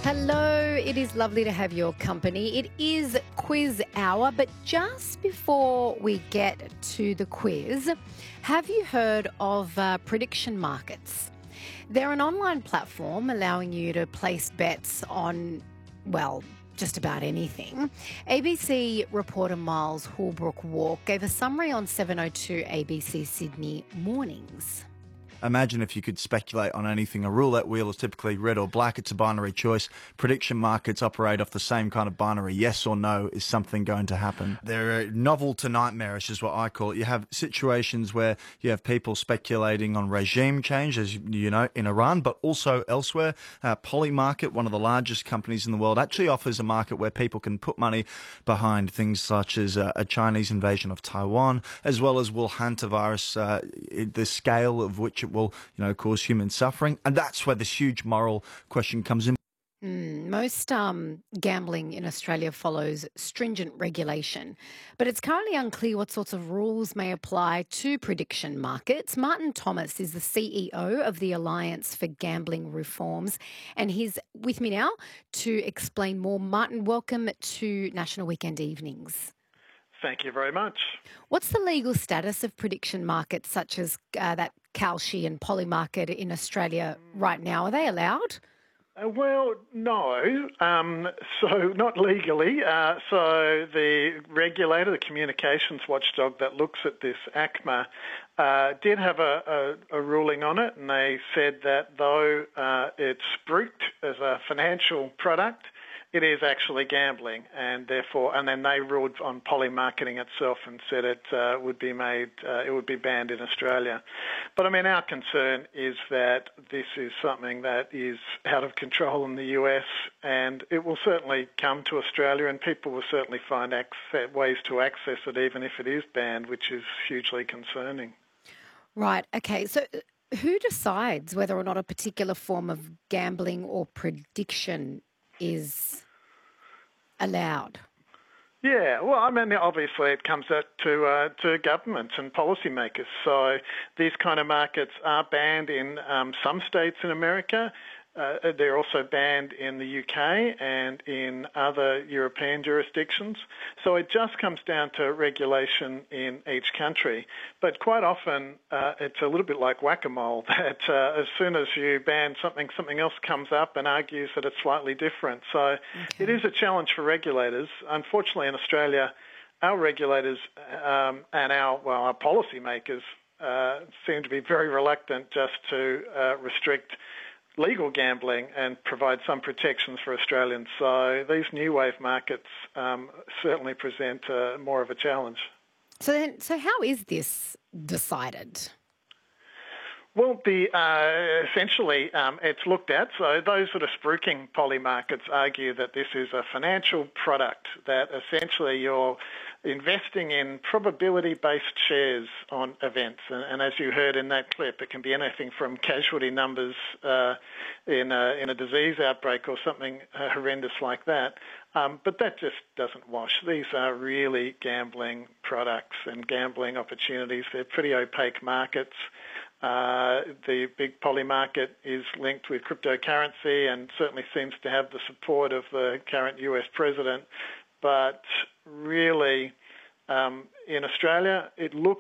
Hello, it is lovely to have your company. It is quiz hour, but just before we get to the quiz, have you heard of prediction markets? They're an online platform allowing you to place bets on, well, just about anything. ABC reporter Miles Holbrook-Walk gave a summary on 7:02 ABC Sydney mornings. Imagine if you could speculate on anything. A roulette wheel is typically red or black. It's a binary choice. Prediction markets operate off the same kind of binary. Yes or no, is something going to happen? They're novel to nightmarish is what I call it. You have situations where you have people speculating on regime change, as you know, in Iran, but also elsewhere. Polymarket, one of the largest companies in the world, actually offers a market where people can put money behind things such as a Chinese invasion of Taiwan, as well as will hantavirus, the scale of which it will, cause human suffering. And that's where this huge moral question comes in. Most gambling in Australia follows stringent regulation, but it's currently unclear what sorts of rules may apply to prediction markets. Martin Thomas is the CEO of the Alliance for Gambling Reforms, and he's with me now to explain more. Martin, welcome to National Weekend Evenings. Thank you very much. What's the legal status of prediction markets such as that Kalshi and Polymarket in Australia right now? Are they allowed? Well, no. So not legally. So the regulator, the communications watchdog that looks at this, ACMA, did have a ruling on it, and they said that though it's spruiked as a financial product, it is actually gambling, and therefore, and then they ruled on polymarketing itself and said it would be banned in Australia. But I mean, our concern is that this is something that is out of control in the US, and it will certainly come to Australia, and people will certainly find ways to access it, even if it is banned, which is hugely concerning. Right. Okay. So who decides whether or not a particular form of gambling or prediction is allowed? Yeah, well, I mean, obviously it comes out to governments and policymakers. So these kind of markets are banned in some states in America. They're also banned in the UK and in other European jurisdictions. So it just comes down to regulation in each country. But quite often it's a little bit like whack-a-mole, that as soon as you ban something, something else comes up and argues that it's slightly different. So It is a challenge for regulators. Unfortunately, in Australia, our regulators and our policymakers seem to be very reluctant just to restrict legal gambling and provide some protections for Australians. So these new wave markets certainly present more of a challenge. So how is this decided? Well, essentially it's looked at. So those that are spruiking poly markets argue that this is a financial product, that essentially you're investing in probability-based shares on events. And as you heard in that clip, it can be anything from casualty numbers in a disease outbreak or something horrendous like that. But that just doesn't wash. These are really gambling products and gambling opportunities. They're pretty opaque markets. The big poly market is linked with cryptocurrency and certainly seems to have the support of the current US president. But really, in Australia, it looks